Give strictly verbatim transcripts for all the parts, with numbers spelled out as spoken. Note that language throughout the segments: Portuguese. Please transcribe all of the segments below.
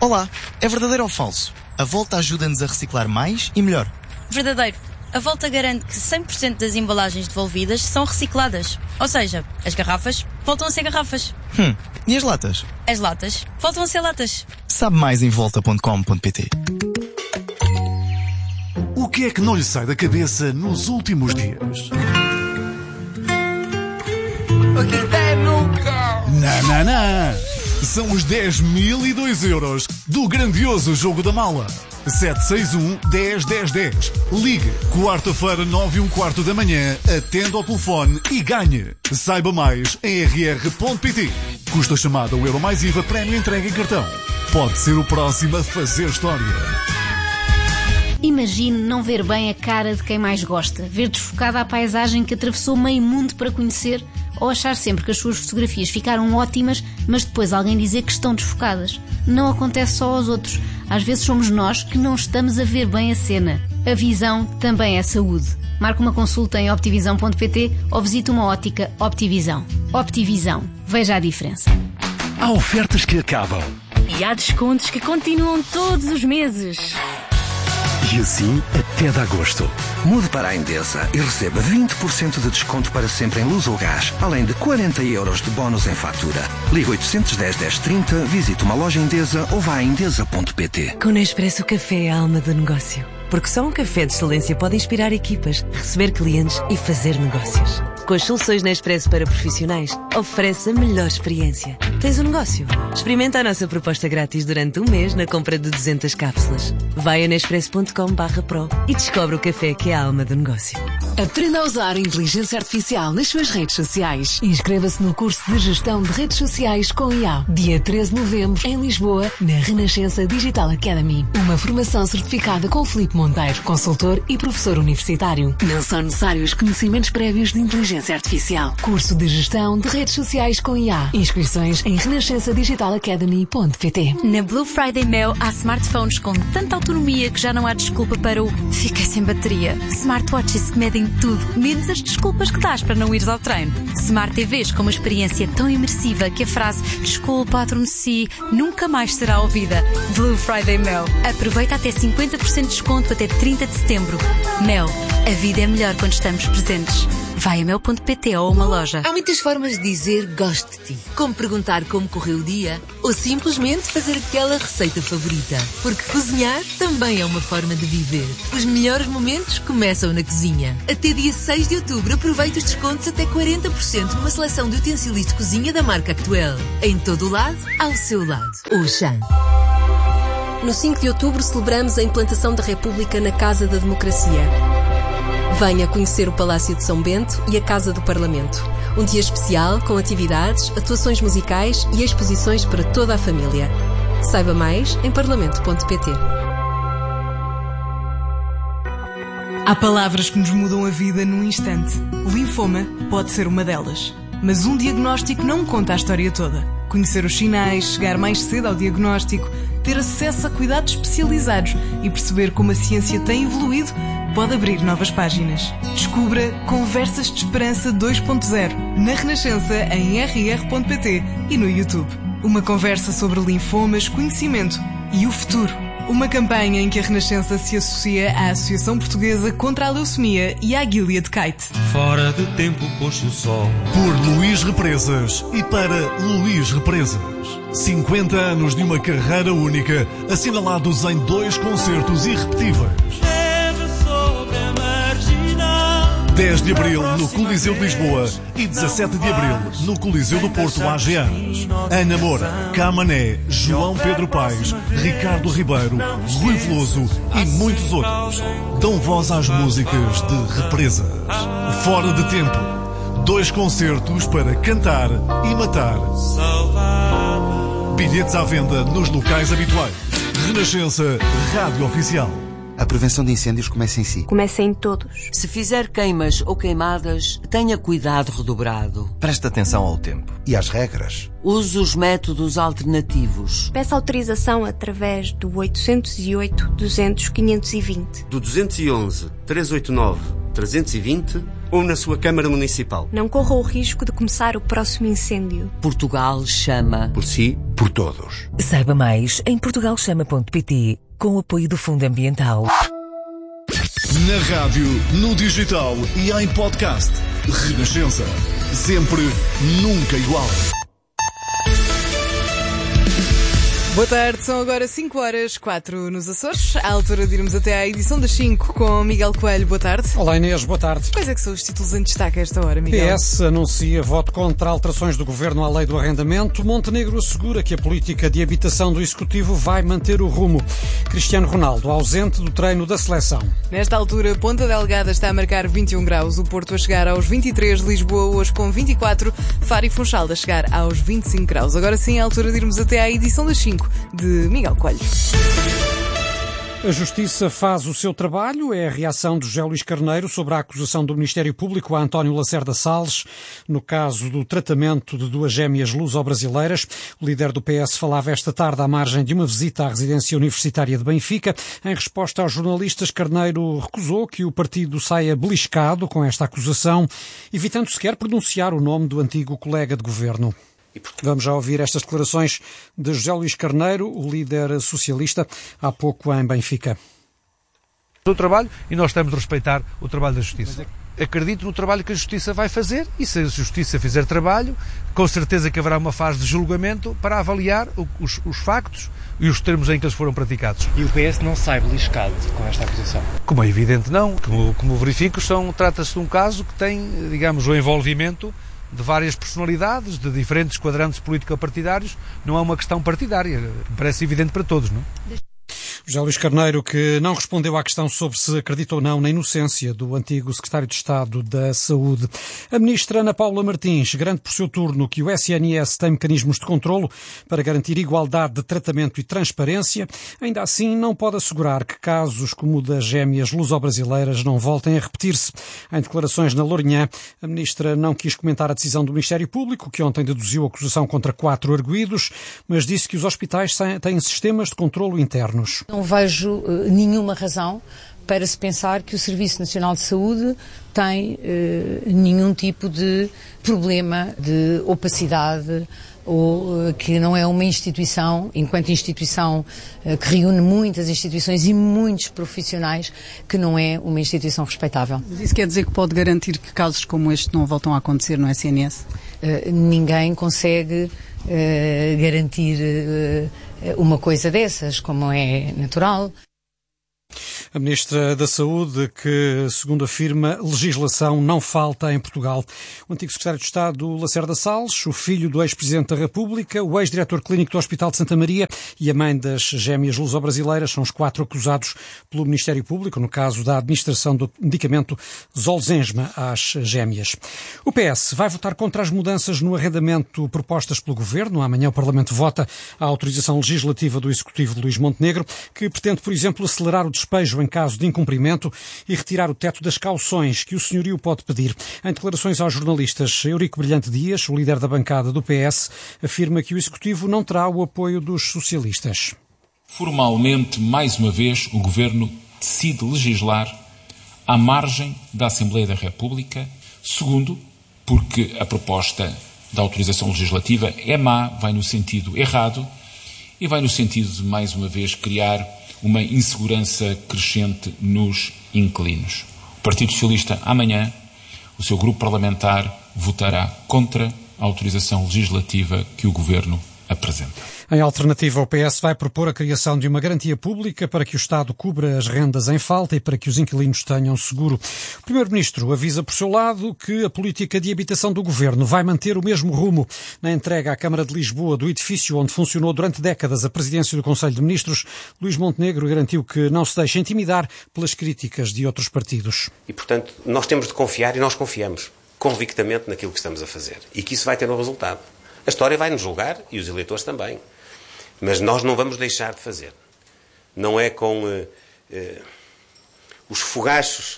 Olá, é verdadeiro ou falso? A Volta ajuda-nos a reciclar mais e melhor. Verdadeiro. A Volta garante que cem por cento das embalagens devolvidas são recicladas. Ou seja, as garrafas voltam a ser garrafas. Hum, e as latas? As latas voltam a ser latas. Sabe mais em volta ponto com ponto pt. O que é que não lhe sai da cabeça nos últimos dias? O que tem nunca? Não, não, não. São os dez mil e dois euros do grandioso Jogo da Mala. sete seis um, dez, dez, dez. Ligue. Quarta-feira, nove e um quarto da manhã. Atenda ao telefone e ganhe. Saiba mais em r r ponto p t. Custa chamada o Euro mais I V A, prémio entrega em cartão. Pode ser o próximo a fazer história. Imagine não ver bem a cara de quem mais gosta, ver desfocada a paisagem que atravessou meio mundo para conhecer, ou achar sempre que as suas fotografias ficaram ótimas, mas depois alguém dizer que estão desfocadas. Não acontece só aos outros. Às vezes somos nós que não estamos a ver bem a cena. A visão também é saúde. Marque uma consulta em optivisão ponto p t ou visite uma ótica Optivisão. Optivisão. Veja a diferença. Há ofertas que acabam. E há descontos que continuam todos os meses. E assim até de agosto. Mude para a Endesa e receba vinte por cento de desconto para sempre em luz ou gás, além de quarenta euros de bónus em fatura. Ligue oitocentos e dez, dez, trinta, visite uma loja Endesa ou vá a endesa ponto p t. Com Nespresso, o café é a alma do negócio. Porque só um café de excelência pode inspirar equipas, receber clientes e fazer negócios. Com as soluções Nespresso para profissionais, oferece a melhor experiência. Tens um negócio? Experimenta a nossa proposta grátis durante um mês na compra de duzentas cápsulas. Vai a nespresso ponto com barra pro e descobre o café que é a alma do negócio. Aprenda a usar a inteligência artificial nas suas redes sociais. Inscreva-se no curso de Gestão de Redes Sociais com I A. Dia treze de novembro, em Lisboa, na Renascença Digital Academy. Uma formação certificada com Filipe Monteiro, consultor e professor universitário. Não são necessários conhecimentos prévios de inteligência artificial. Curso de Gestão de Redes Sociais com I A. Inscrições em renascença digital academy ponto p t. Na Blue Friday Mel há smartphones com tanta autonomia que já não há desculpa para o fiquei sem bateria. Smartwatches que medem tudo, menos as desculpas que dás para não ires ao treino. Smart T Vs com uma experiência tão imersiva que a frase desculpa, adormeci nunca mais será ouvida. Blue Friday Mel. Aproveita até cinquenta por cento de desconto até trinta de setembro. Mel. A vida é melhor quando estamos presentes. Vai a mel ponto p t ou a uma loja. Há muitas formas de dizer gosto de ti. Como perguntar como correu o dia ou simplesmente fazer aquela receita favorita. Porque cozinhar também é uma forma de viver. Os melhores momentos começam na cozinha. Até dia seis de outubro aproveita os descontos até quarenta por cento numa seleção de utensílios de cozinha da marca Actuel. Em todo o lado, ao seu lado. Auchan. No cinco de outubro celebramos a implantação da República na Casa da Democracia. Venha conhecer o Palácio de São Bento e a Casa do Parlamento. Um dia especial com atividades, atuações musicais e exposições para toda a família. Saiba mais em parlamento ponto p t. Há palavras que nos mudam a vida num instante. Linfoma pode ser uma delas. Mas um diagnóstico não conta a história toda. Conhecer os sinais, chegar mais cedo ao diagnóstico, ter acesso a cuidados especializados e perceber como a ciência tem evoluído pode abrir novas páginas. Descubra Conversas de Esperança dois ponto zero na Renascença em r r ponto p t e no YouTube. Uma conversa sobre linfomas, conhecimento e o futuro. Uma campanha em que a Renascença se associa à Associação Portuguesa contra a Leucemia e à Gilead Kite. Fora de tempo pôs-se o sol. Por Luís Represas e para Luís Represas. cinquenta anos de uma carreira única, assinalados em dois concertos irrepetíveis. dez de abril no Coliseu de Lisboa e dezassete de abril no Coliseu do Porto Lajeado. Ana Moura, Camané, João Pedro Paes, Ricardo Ribeiro, Rui Veloso e muitos outros dão voz às músicas de Represas. Fora de tempo. Dois concertos para cantar e matar. Bilhetes à venda nos locais habituais. Renascença Rádio Oficial. A prevenção de incêndios começa em si. Começa em todos. Se fizer queimas ou queimadas, tenha cuidado redobrado. Preste atenção ao tempo. E às regras. Use os métodos alternativos. Peça autorização através do oitocentos e oito, duzentos, quinhentos e vinte. Do duzentos e onze, trezentos e oitenta e nove, trezentos e vinte ou na sua Câmara Municipal. Não corra o risco de começar o próximo incêndio. Portugal chama. Por si, por todos. Saiba mais em portugal chama ponto pt, com o apoio do Fundo Ambiental. Na rádio, no digital e em podcast. Renascença. Sempre, nunca igual. Boa tarde, são agora cinco horas, quatro nos Açores. À altura de irmos até à edição das cinco com Miguel Coelho. Boa tarde. Olá Inês, boa tarde. Quais é que são os títulos em destaque a esta hora, Miguel? P S anuncia voto contra alterações do Governo à lei do arrendamento. Montenegro assegura que a política de habitação do Executivo vai manter o rumo. Cristiano Ronaldo ausente do treino da seleção. Nesta altura, Ponta Delgada está a marcar vinte e um graus, o Porto a chegar aos vinte e três, Lisboa hoje com vinte e quatro, Faro e Funchal a chegar aos vinte e cinco graus. Agora sim, é a altura de irmos até à edição das cinco de Miguel Coelho. A Justiça faz o seu trabalho, é a reação de José Luís Carneiro sobre a acusação do Ministério Público a António Lacerda Salles no caso do tratamento de duas gêmeas luso-brasileiras. O líder do P S falava esta tarde à margem de uma visita à residência universitária de Benfica. Em resposta aos jornalistas, Carneiro recusou que o partido saia beliscado com esta acusação, evitando sequer pronunciar o nome do antigo colega de governo. Vamos já ouvir estas declarações de José Luís Carneiro, o líder socialista, há pouco em Benfica. O trabalho, e nós temos de respeitar o trabalho da Justiça. Acredito no trabalho que a Justiça vai fazer, e se a Justiça fizer trabalho, com certeza que haverá uma fase de julgamento para avaliar os, os factos e os termos em que eles foram praticados. E o P S não sai beliscado com esta acusação? Como é evidente, não. Como, como verifico, são, trata-se de um caso que tem, digamos, o envolvimento de várias personalidades, de diferentes quadrantes político-partidários. Não é uma questão partidária, parece evidente para todos, não é? José Luís Carneiro, que não respondeu à questão sobre se acredita ou não na inocência do antigo secretário de Estado da Saúde. A ministra Ana Paula Martins garante por seu turno que o S N S tem mecanismos de controlo para garantir igualdade de tratamento e transparência. Ainda assim, não pode assegurar que casos como o das gêmeas luso-brasileiras não voltem a repetir-se. Em declarações na Lourinhã, a ministra não quis comentar a decisão do Ministério Público, que ontem deduziu a acusação contra quatro arguidos, mas disse que os hospitais têm sistemas de controlo internos. Não vejo uh, nenhuma razão para se pensar que o Serviço Nacional de Saúde tem uh, nenhum tipo de problema de opacidade ou uh, que não é uma instituição, enquanto instituição uh, que reúne muitas instituições e muitos profissionais, que não é uma instituição respeitável. Mas isso quer dizer que pode garantir que casos como este não voltam a acontecer no S N S? Uh, ninguém consegue uh, garantir uh, uma coisa dessas, como é natural. A Ministra da Saúde, que, segundo afirma, legislação não falta em Portugal. O antigo Secretário de Estado, Lacerda Salles, o filho do ex-Presidente da República, o ex-Diretor Clínico do Hospital de Santa Maria e a mãe das gêmeas luso-brasileiras são os quatro acusados pelo Ministério Público no caso da administração do medicamento Zolgensma às gêmeas. O P S vai votar contra as mudanças no arrendamento propostas pelo Governo. Amanhã o Parlamento vota a autorização legislativa do Executivo de Luís Montenegro, que pretende, por exemplo, acelerar o despejo em caso de incumprimento e retirar o teto das cauções que o senhorio pode pedir. Em declarações aos jornalistas, Eurico Brilhante Dias, o líder da bancada do P S, afirma que o Executivo não terá o apoio dos socialistas. Formalmente, mais uma vez, o Governo decide legislar à margem da Assembleia da República. Segundo, porque a proposta da autorização legislativa é má, vai no sentido errado e vai no sentido de, mais uma vez, criar uma insegurança crescente nos inquilinos. O Partido Socialista, amanhã, o seu grupo parlamentar votará contra a autorização legislativa que o Governo apresenta. Em alternativa, o P S vai propor a criação de uma garantia pública para que o Estado cubra as rendas em falta e para que os inquilinos tenham seguro. O Primeiro-Ministro avisa por seu lado que a política de habitação do Governo vai manter o mesmo rumo. Na entrega à Câmara de Lisboa do edifício onde funcionou durante décadas a presidência do Conselho de Ministros, Luís Montenegro garantiu que não se deixa intimidar pelas críticas de outros partidos. E, portanto, nós temos de confiar e nós confiamos convictamente naquilo que estamos a fazer e que isso vai ter um resultado. A história vai nos julgar e os eleitores também. Mas nós não vamos deixar de fazer. Não é com uh, uh, os fogachos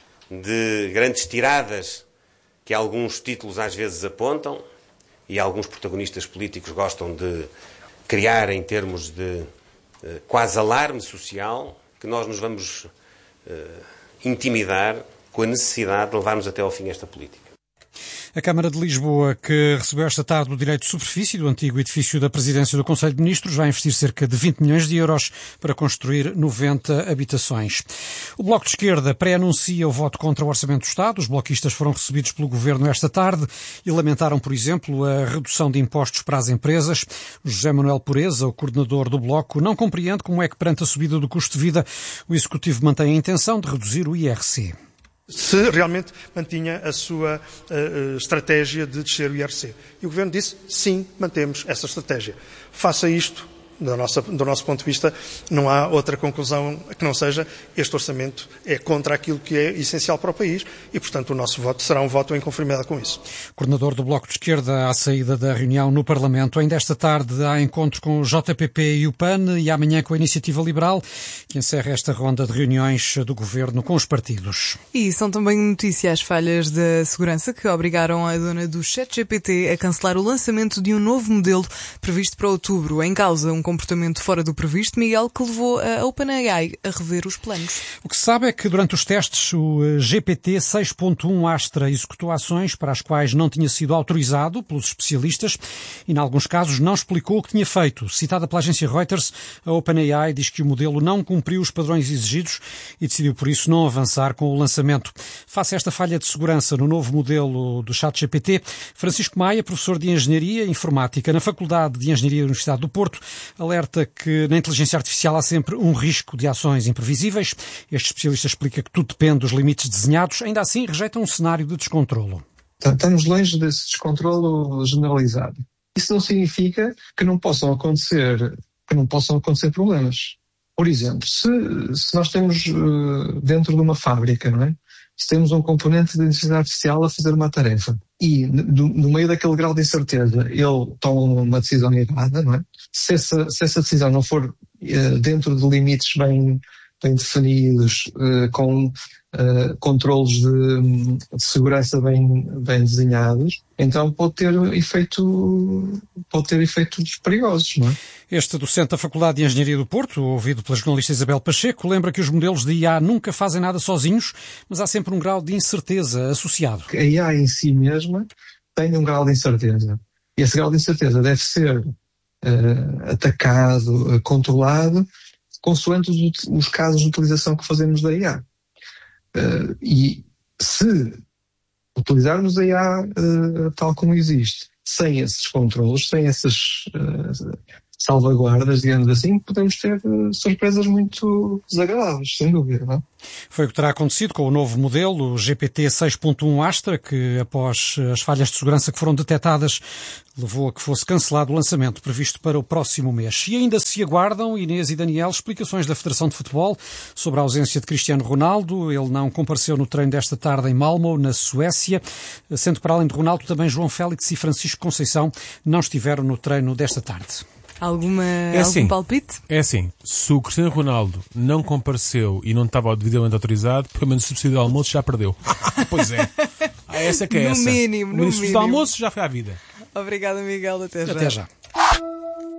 de grandes tiradas que alguns títulos às vezes apontam e alguns protagonistas políticos gostam de criar em termos de uh, quase alarme social que nós nos vamos uh, intimidar com a necessidade de levarmos até ao fim esta política. A Câmara de Lisboa, que recebeu esta tarde o direito de superfície do antigo edifício da Presidência do Conselho de Ministros, vai investir cerca de vinte milhões de euros para construir noventa habitações. O Bloco de Esquerda pré-anuncia o voto contra o Orçamento do Estado. Os bloquistas foram recebidos pelo Governo esta tarde e lamentaram, por exemplo, a redução de impostos para as empresas. José Manuel Pureza, o coordenador do Bloco, não compreende como é que, perante a subida do custo de vida, o Executivo mantém a intenção de reduzir o I R C. Se realmente mantinha a sua uh, estratégia de descer o I R C. E o Governo disse, sim, mantemos essa estratégia. Faça isto, do nosso, do nosso ponto de vista, não há outra conclusão que não seja este orçamento é contra aquilo que é essencial para o país e, portanto, o nosso voto será um voto em conformidade com isso. Coordenador do Bloco de Esquerda à saída da reunião no Parlamento. Ainda esta tarde há encontro com o J P P e o P A N e amanhã com a Iniciativa Liberal, que encerra esta ronda de reuniões do Governo com os partidos. E são também notícias as falhas da segurança que obrigaram a dona do ChatGPT a cancelar o lançamento de um novo modelo previsto para outubro. Em causa, um comportamento fora do previsto, Miguel, que levou a OpenAI a rever os planos. O que se sabe é que durante os testes o G P T seis ponto um Astra executou ações para as quais não tinha sido autorizado pelos especialistas e, em alguns casos, não explicou o que tinha feito. Citada pela agência Reuters, a OpenAI diz que o modelo não cumpriu os padrões exigidos e decidiu, por isso, não avançar com o lançamento. Face a esta falha de segurança no novo modelo do ChatGPT, Francisco Maia, professor de Engenharia Informática na Faculdade de Engenharia da Universidade do Porto, alerta que na inteligência artificial há sempre um risco de ações imprevisíveis. Este especialista explica que tudo depende dos limites desenhados. Ainda assim, rejeita um cenário de descontrolo. Estamos longe desse descontrolo generalizado. Isso não significa que não possam acontecer, que não possam acontecer problemas. Por exemplo, se, se nós temos uh, dentro de uma fábrica, não é? Se temos um componente de inteligência artificial a fazer uma tarefa e no, no meio daquele grau de incerteza ele toma uma decisão errada, não é? Se essa, se essa decisão não for uh, dentro de limites bem, bem definidos, uh, com uh, controlos de, de segurança bem, bem desenhados, então pode ter efeito, pode ter efeitos perigosos, não é? Este docente da Faculdade de Engenharia do Porto, ouvido pela jornalista Isabel Pacheco, lembra que os modelos de I A nunca fazem nada sozinhos, mas há sempre um grau de incerteza associado. A I A em si mesma tem um grau de incerteza. E esse grau de incerteza deve ser uh, atacado, uh, controlado, consoante os, os casos de utilização que fazemos da I A. Uh, e se utilizarmos a I A uh, tal como existe, sem esses controlos, sem essas uh, salvaguardas, digamos assim, podemos ter uh, surpresas muito desagradáveis, sem dúvida, não é? Foi o que terá acontecido com o novo modelo, o G P T seis ponto um Astra, que após as falhas de segurança que foram detectadas, levou a que fosse cancelado o lançamento previsto para o próximo mês. E ainda se aguardam, Inês e Daniel, explicações da Federação de Futebol sobre a ausência de Cristiano Ronaldo. Ele não compareceu no treino desta tarde em Malmö, na Suécia, sendo que para além de Ronaldo também João Félix e Francisco Conceição não estiveram no treino desta tarde. Alguma, é algum assim, palpite? É assim, se o Cristiano Ronaldo não compareceu e não estava devidamente autorizado, pelo menos o subsídio do almoço já perdeu. Pois é. Ah, essa que é no essa. Mínimo, o no subsídio mínimo. do almoço já foi à vida. Obrigada, Miguel. Até já. Até já.